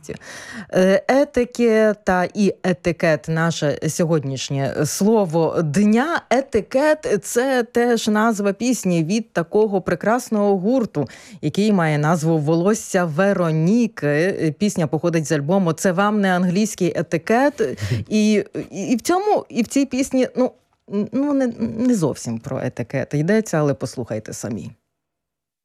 особистості. Етикета і етикет – наше сьогоднішнє слово дня. Етикет – це теж назва пісні від такого прекрасного гурту, який має назву «Волосся Вероніки». Пісня походить з альбому «Це вам не англійський етикет». І в цій пісні, не зовсім про етикет йдеться, але послухайте самі.